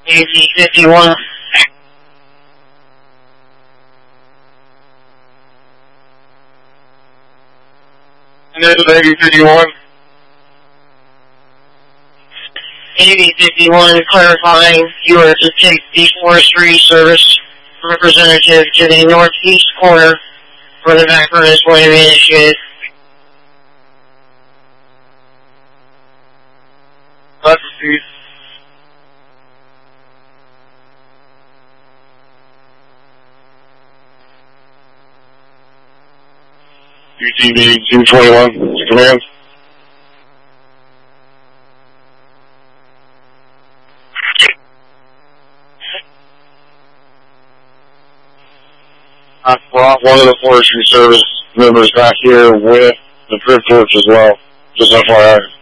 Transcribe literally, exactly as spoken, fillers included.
A Z fifty-one. And this is A Z fifty-one. A Z fifty-one clarifying you are to take the forestry service representative to the northeast corner where the backburn is going to be initiated. Let's see. U T V two twenty-one, command. I brought one of the forestry service members back here with the trip torch as well, just F Y I.